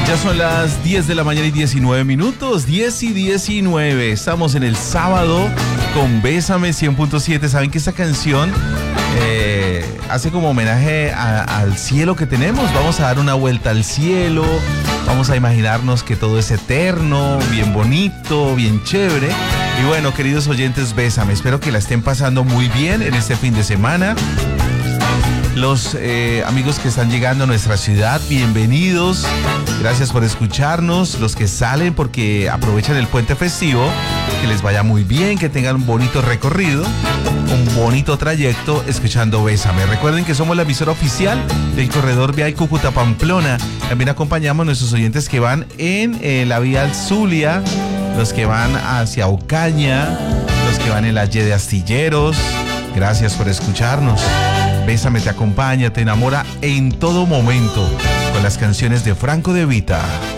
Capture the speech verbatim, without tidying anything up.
Ya son las diez de la mañana y diecinueve minutos, diez y diecinueve. Estamos en el sábado con Bésame cien punto siete. Saben que esta canción eh, hace como homenaje a, al cielo que tenemos. Vamos a dar una vuelta al cielo. Vamos a imaginarnos que todo es eterno, bien bonito, bien chévere. Y bueno, queridos oyentes, Bésame. Espero que la estén pasando muy bien en este fin de semana. Los eh, amigos que están llegando a nuestra ciudad, bienvenidos. Gracias por escucharnos. Los que salen porque aprovechan el puente festivo, que les vaya muy bien, que tengan un bonito recorrido, un bonito trayecto escuchando Bésame. Recuerden que somos la emisora oficial del corredor Vial Cúcuta-Pamplona. También acompañamos a nuestros oyentes que van en eh, la vía al Zulia, los que van hacia Ocaña, los que van en la Y de Astilleros. Gracias por escucharnos. Bésame te acompaña, te enamora en todo momento con las canciones de Franco De Vita.